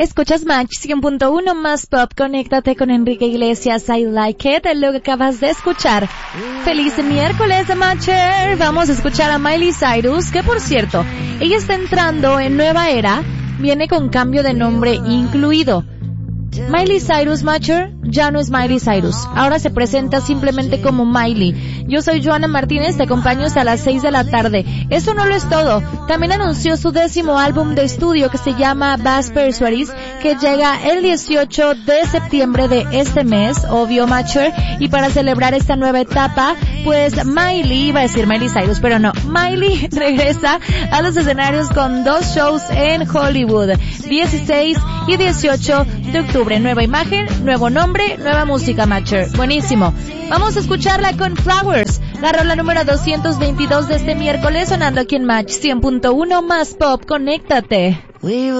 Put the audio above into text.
Escuchas Match 100.1 más pop. Conéctate con Enrique Iglesias. I like it. Lo que acabas de escuchar. Feliz miércoles de Matcher. Vamos a escuchar a Miley Cyrus, que por cierto, ella está entrando en nueva era. Viene con cambio de nombre incluido. Miley Cyrus Matcher ya no es Miley Cyrus, ahora se presenta simplemente como Miley. Yo soy Joana Martínez, te acompaño hasta las 6 de la tarde. Eso no lo es todo, también anunció su 10º álbum de estudio que se llama Bass Persuaries, que llega el 18 de septiembre de este mes, obvio Matcher, y para celebrar esta nueva etapa, pues Miley, iba a decir Miley Cyrus, pero no, Miley regresa a los escenarios con 2 shows en Hollywood, 16 y 18 de octubre. Nueva imagen, nuevo nombre, nueva música Matcher. Buenísimo. Vamos a escucharla con Flowers, la rola número 222 de este miércoles, sonando aquí en Match 100.1 más pop. Conéctate.